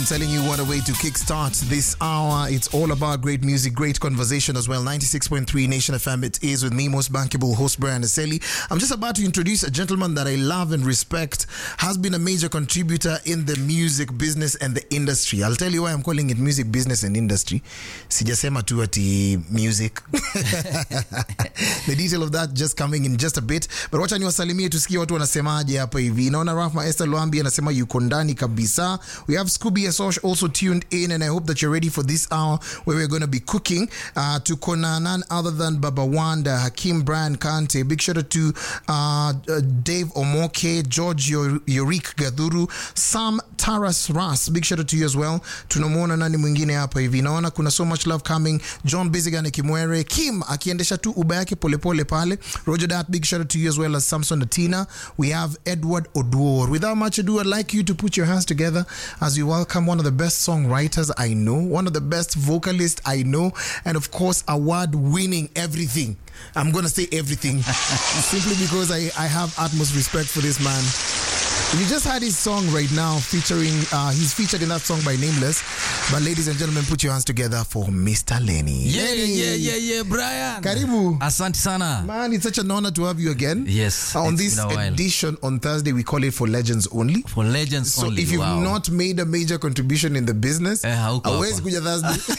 telling you what a way to kickstart this hour. It's all about great music, great conversation as well. 96.3 Nation FM. It is with me, most bankable host Brian Aseli. I'm just about to introduce a gentleman that I love and respect, has been a major contributor in the music business and the industry. I'll tell you why I'm calling it music business and industry. Sijasema tu ati music. The detail of that just coming in just a bit. But wacha niwasalimie tusikie watu wanasemaje hapa hivi. Naona Rahma Esther Luambi anasema yuko ndani kabisa. We have Scooby Asosh also tuned in, and I hope that you're ready for this hour where we're going to be cooking. To Kona, none other than Baba Wanda, Hakim Brian Kante. Big shout out to Dave Omoke, George Yorik Gaduru, Sam Taras Ras. Big shout out to you as well. Tunamwona nani mwingine hapa hivi. Naona kuna so much love coming. John Bizigane Kimwere, Kim akiendesha tu uba yake polepole pale. Roger Dat, big shout out to you as well as Samson Atina. We have Edward Oduor. Without much ado, I'd like you to put your hands together as we welcome one of the best songwriters I know, one of the best vocalists I know, and of course award-winning everything. I'm going to say everything simply because I have utmost respect for this man. You just heard his song right now featuring, he's featured in that song by Nameless. But ladies and gentlemen, put your hands together for Mr. Lenny. Yeah, Brian. Karibu. Asante sana. Man, it's such an honor to have you again. Yes. On this edition on Thursday, we call it For Legends Only. For Legends Only. So if you've not made a major contribution in the business, always kuja Thursday.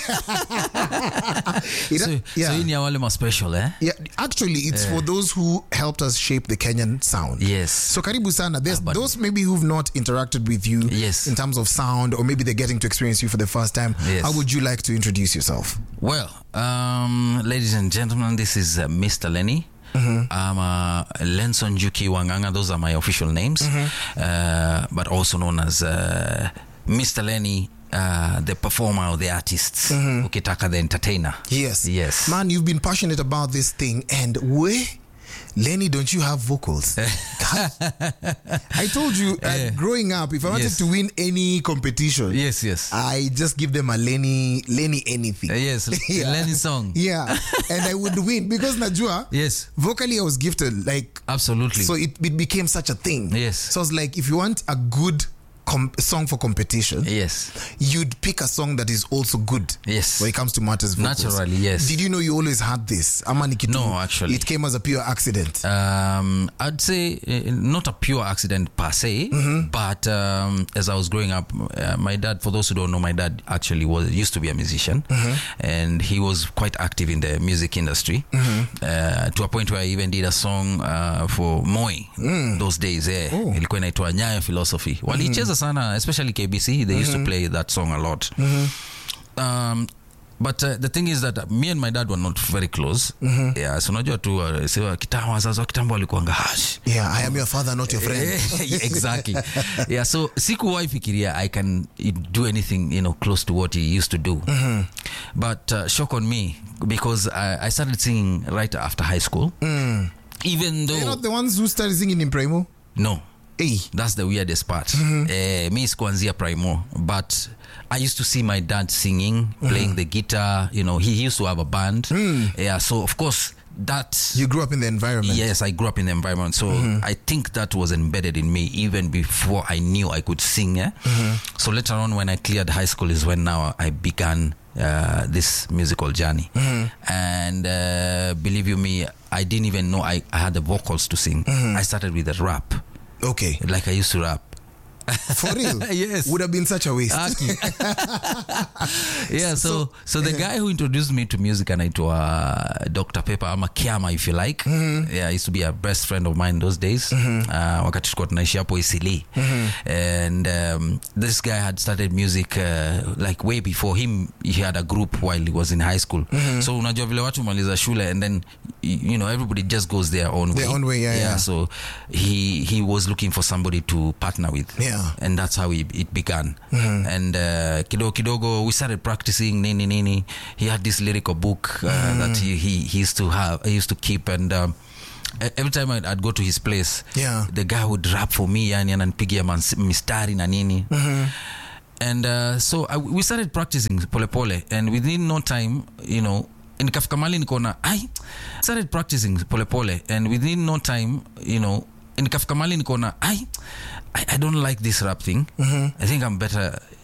So in your wale special, eh? Yeah, actually, it's for those who helped us shape the Kenyan sound. Yes. So karibu sana. There's those maybe who've not interacted with you in terms of sound, or maybe they're getting to experience you for the first time. Yes. How would you like to introduce yourself? Well, ladies and gentlemen, this is Mr. Lenny. I'm Lenson Juki Wanganga. Those are my official names, but also known as Mr. Lenny, the performer or the artist, ukitaka the entertainer. Yes. Man, you've been passionate about this thing, and Lenny, don't you have vocals? I told you growing up, if I wanted to win any competition, I just give them a Lenny anything. Lenny song. Yeah, and I would win because Najua, vocally I was gifted, like absolutely. So it became such a thing. So I was like, if you want a good song for competition, you'd pick a song that is also good when it comes to matters vocals. Naturally, yes. Did you know you always had this? No, actually. It came as a pure accident. I'd say not a pure accident per se, but as I was growing up, my dad, for those who don't know, my dad actually used to be a musician, and he was quite active in the music industry, to a point where I even did a song for Moi those days. Ilikuwa inaitwa Nyayo Philosophy. Walicheza sana, especially KBC, they used to play that song a lot. But the thing is that me and my dad were not very close. So unajua tu kitambo wazazi wa kitambo walikuanga hash. I am your father, not your friend. Exactly. So sikuwahi fikiria I can do anything, close to what he used to do. But shock on me, because I started singing right after high school. Even though you're not the ones who started singing in Primo? No. That's the weirdest part. Me sikuanzia Primo, but I used to see my dad singing, playing the guitar. He used to have a band. So of course that you grew up in the environment. Yes, I grew up in the environment. So I think that was embedded in me even before I knew I could sing. So later on, when I cleared high school, is when now I began this musical journey. And believe you me, I didn't even know I had the vocals to sing. I started with a rap. Okay. Like I used to rap. For real? Yes. Would have been such a waste. So the guy who introduced me to music anaitwa Dr. Pepper ama Kiama, if you like. He used to be a best friend of mine those days. Wakati tulikuwa tunaishi hapo Isili. And this guy had started music like way before him. He had a group while he was in high school. So unajua vile watu maliza shule, and then everybody just goes their own way. So he was looking for somebody to partner with. And that's how it began. And kidogo we started practicing nini. He had this lyrical book that he used to have. I used to keep, and every time I'd go to his place, the guy would rap for me, yani ananipigia mistari na nini. And so we started practicing pole, and within no time, nikafika mali nikaona started practicing pole, and within no time, nikafika mali nikaona I don't like this rap thing. I think I'm better